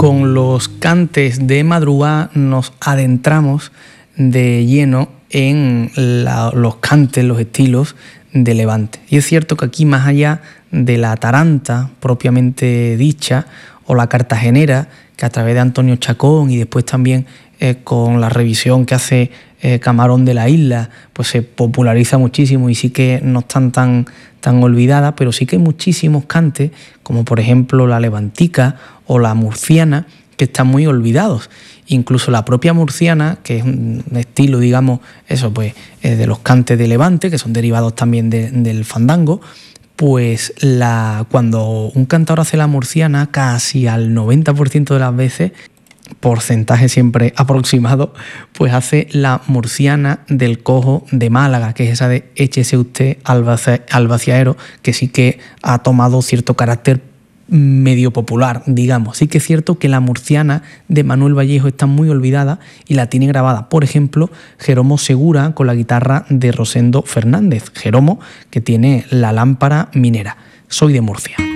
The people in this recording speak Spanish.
con los cantes de madrugada nos adentramos de lleno en los cantes, los estilos de Levante. Y es cierto que aquí, más allá de la taranta propiamente dicha o la cartagenera, que a través de Antonio Chacón y después también con la revisión que hace Camarón de la Isla, pues se populariza muchísimo y sí que no están tan olvidadas, pero sí que hay muchísimos cantes, como por ejemplo la levantica o la murciana, que están muy olvidados. Incluso la propia murciana, que es un estilo, digamos, eso pues de los cantes de Levante, que son derivados también del fandango, pues cuando un cantador hace la murciana, casi al 90% de las veces, porcentaje siempre aproximado, pues hace la murciana del cojo de Málaga, que es esa de échese usted al vaciaero, que sí que ha tomado cierto carácter medio popular, digamos. Sí que es cierto que la murciana de Manuel Vallejo está muy olvidada y la tiene grabada, por ejemplo, Jeromo Segura con la guitarra de Rosendo Fernández. Jeromo, que tiene la lámpara minera. Soy de Murcia.